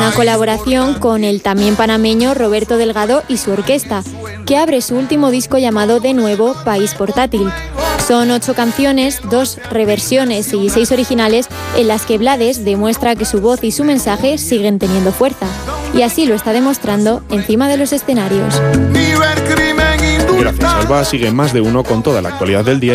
una colaboración con el también panameño Roberto Delgado y su orquesta, que abre su último disco llamado de nuevo País Portátil. Son 8 canciones, 2 reversiones y 6 originales en las que Blades demuestra que su voz y su mensaje siguen teniendo fuerza. Y así lo está demostrando encima de los escenarios. Gracias, Alba. Sigue Más de Uno con toda la actualidad del día.